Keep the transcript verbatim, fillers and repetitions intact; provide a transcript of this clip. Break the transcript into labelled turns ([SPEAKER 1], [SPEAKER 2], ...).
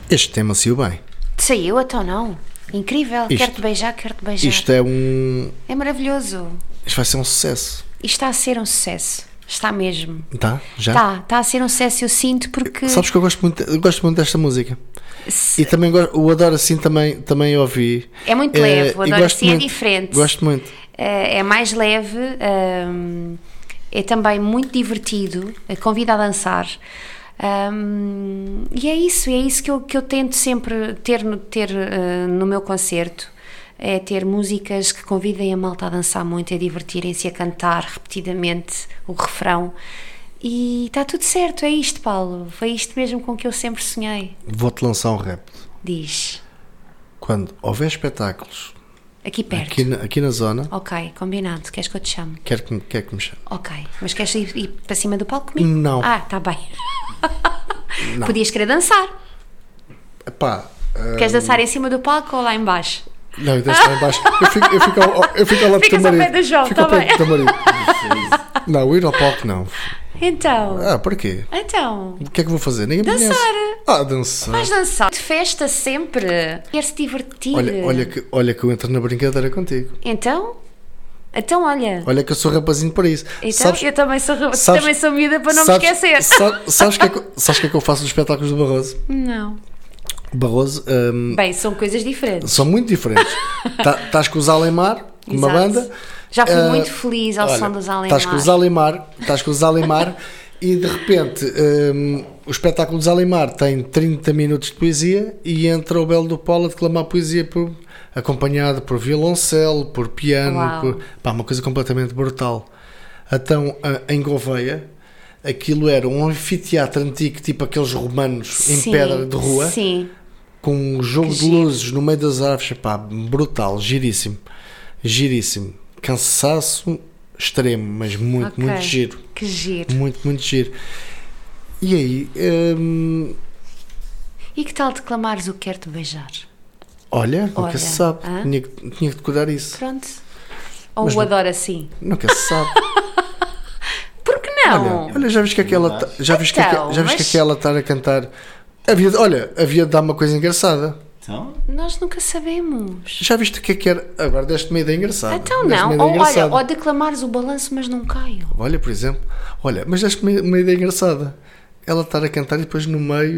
[SPEAKER 1] Este tema saiu bem.
[SPEAKER 2] Saiu, então não. Incrível.
[SPEAKER 1] Isto-
[SPEAKER 2] Quero-te beijar, quero-te beijar.
[SPEAKER 1] Isto é um...
[SPEAKER 2] É maravilhoso.
[SPEAKER 1] Isto vai ser um sucesso.
[SPEAKER 2] Isto está a ser um sucesso. Está mesmo.
[SPEAKER 1] Tá? Já?
[SPEAKER 2] Está, está a ser um sucesso, eu sinto, porque...
[SPEAKER 1] Sabes que eu gosto muito, eu gosto muito desta música.
[SPEAKER 2] se-
[SPEAKER 1] E também go- o Adoro Assim também, também ouvi.
[SPEAKER 2] É muito
[SPEAKER 1] Eh,
[SPEAKER 2] leve, o
[SPEAKER 1] e
[SPEAKER 2] Adoro
[SPEAKER 1] gosto
[SPEAKER 2] Assim é
[SPEAKER 1] muito,
[SPEAKER 2] diferente.
[SPEAKER 1] Gosto muito.
[SPEAKER 2] Eh, é mais leve, hum, é também muito divertido, eh, convida a dançar. Hum, e é isso, é isso que eu, que eu tento sempre ter, no- ter eh, no meu concerto, é ter músicas que convidem a malta a dançar muito, a divertirem-se, a cantar repetidamente o refrão. E está tudo certo, é isto, Paulo, foi isto mesmo com que eu sempre sonhei.
[SPEAKER 1] Vou-te lançar um rap.
[SPEAKER 2] Diz,
[SPEAKER 1] Quando houver espetáculos
[SPEAKER 2] aqui perto.
[SPEAKER 1] aqui na, aqui na zona,
[SPEAKER 2] Ok, combinado, queres que eu te chame?
[SPEAKER 1] quero que, me- quero que me chame.
[SPEAKER 2] Ok, mas queres ir, ir para cima do palco comigo?
[SPEAKER 1] Não.
[SPEAKER 2] Ah, está bem.
[SPEAKER 1] Não.
[SPEAKER 2] Podias querer dançar.
[SPEAKER 1] Epá, eh,
[SPEAKER 2] Queres dançar em cima do palco ou lá em baixo?
[SPEAKER 1] não, eu deixo lá em baixo. Eu fico, eu fico, ao, eu fico ao lado do teu
[SPEAKER 2] Ficas ao
[SPEAKER 1] marido.
[SPEAKER 2] pé do João,
[SPEAKER 1] Fico ao
[SPEAKER 2] tá
[SPEAKER 1] pé
[SPEAKER 2] bem.
[SPEAKER 1] do teu marido. Não, ir ao palco não.
[SPEAKER 2] Então,
[SPEAKER 1] Ah, para quê?
[SPEAKER 2] então,
[SPEAKER 1] O que é que vou fazer? Ninguém me
[SPEAKER 2] Dançar.
[SPEAKER 1] conhece. Ah, dançar.
[SPEAKER 2] vais dançar. De festa sempre. Quer-se divertir.
[SPEAKER 1] Olha, olha, que, olha que eu entro na brincadeira contigo.
[SPEAKER 2] Então, então olha.
[SPEAKER 1] Olha que eu sou rapazinho para isso.
[SPEAKER 2] Então,
[SPEAKER 1] sabes,
[SPEAKER 2] eu também sou,
[SPEAKER 1] sabes-
[SPEAKER 2] também sou miúda para não
[SPEAKER 1] sabes-
[SPEAKER 2] me esquecer.
[SPEAKER 1] sa- Sabes o que, é que, sabes o que é que eu faço nos espetáculos do Barroso?
[SPEAKER 2] Não.
[SPEAKER 1] Barroso, hum,
[SPEAKER 2] Bem, são coisas diferentes.
[SPEAKER 1] são muito diferentes. Tá- Estás com os Alemar, uma
[SPEAKER 2] Exato.
[SPEAKER 1] banda.
[SPEAKER 2] Já fui
[SPEAKER 1] ah,
[SPEAKER 2] muito feliz ao
[SPEAKER 1] olha,
[SPEAKER 2] som dos Alemar.
[SPEAKER 1] Estás com os Alemar, estás com os Alemar e de repente hum, o espetáculo dos Alemar tem trinta minutos de poesia e entra o Belo do Polo a declamar poesia por, acompanhado por violoncelo, por piano,
[SPEAKER 2] Uau.
[SPEAKER 1] por, pá, uma coisa completamente brutal. Então, a- em Gouveia, aquilo era um anfiteatro antigo, tipo aqueles romanos em
[SPEAKER 2] Sim,
[SPEAKER 1] pedra de rua,
[SPEAKER 2] Sim.
[SPEAKER 1] com um jogo
[SPEAKER 2] Que
[SPEAKER 1] de
[SPEAKER 2] giro.
[SPEAKER 1] luzes no meio das árvores, pá, brutal, giríssimo, giríssimo, cansaço extremo, mas muito,
[SPEAKER 2] Ok.
[SPEAKER 1] muito giro,
[SPEAKER 2] Que giro.
[SPEAKER 1] muito, muito giro. E aí, hum,
[SPEAKER 2] E que tal declamares o Quero-te beijar?
[SPEAKER 1] olha, nunca
[SPEAKER 2] Olha,
[SPEAKER 1] se sabe,
[SPEAKER 2] hã?
[SPEAKER 1] tinha, que- tinha que decorar isso,
[SPEAKER 2] Pronto. Ou
[SPEAKER 1] Mas
[SPEAKER 2] o
[SPEAKER 1] não-
[SPEAKER 2] adoro assim?
[SPEAKER 1] nunca se sabe.
[SPEAKER 2] Por que não?
[SPEAKER 1] Olha, olha, já viste que aquela, ta- já viste que,
[SPEAKER 2] Então,
[SPEAKER 1] aque- já viste que
[SPEAKER 2] mas-
[SPEAKER 1] aquela estar a cantar, havia, olha, havia de dar uma coisa engraçada.
[SPEAKER 3] Então,
[SPEAKER 2] Nós nunca sabemos.
[SPEAKER 1] Já viste o que é que era? Agora deste uma ideia engraçada.
[SPEAKER 2] Então
[SPEAKER 1] Deste
[SPEAKER 2] não.
[SPEAKER 1] uma ideia
[SPEAKER 2] Ou, olha,
[SPEAKER 1] engraçada.
[SPEAKER 2] ou declamares o balanço, mas não caio.
[SPEAKER 1] Olha, por exemplo, olha, mas deste uma, uma ideia engraçada. Ela estar a cantar e depois no meio